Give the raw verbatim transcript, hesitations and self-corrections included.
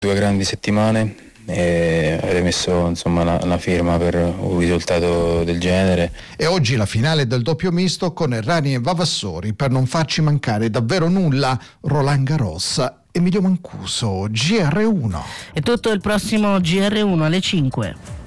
Due grandi settimane e avrei messo insomma una, una firma per un risultato del genere. E oggi la finale del doppio misto con Errani e Vavassori per non farci mancare davvero nulla. Roland Garros, Emilio Mancuso, G R uno. È tutto il prossimo G R uno alle cinque.